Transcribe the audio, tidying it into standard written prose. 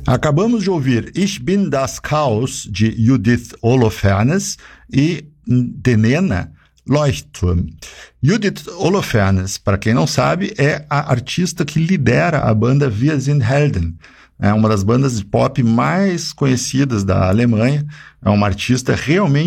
Acabamos de ouvir Ich bin das Chaos, de Judith Holofernes, e de Nena, Leuchtturm. Judith Holofernes, para quem não sabe, é a artista que lidera a banda Wir sind Helden. É uma das bandas de pop mais conhecidas da Alemanha. É uma artista realmente